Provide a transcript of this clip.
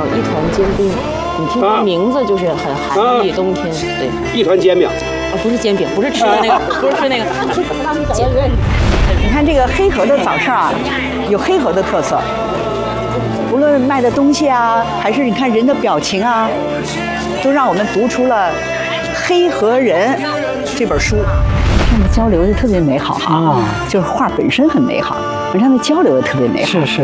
叫一团坚冰，你听这名字就是很寒意，冬天。对， 一团煎饼。 不是煎饼，不是吃的那个，不是吃那个。 你看这个黑河的早市啊，有黑河的特色，无论卖的东西啊，还是你看人的表情啊，都让我们读出了《黑河人》这本书。他们交流就特别美好哈，就是画本身很美好，文章的交流也特别美好。 是是。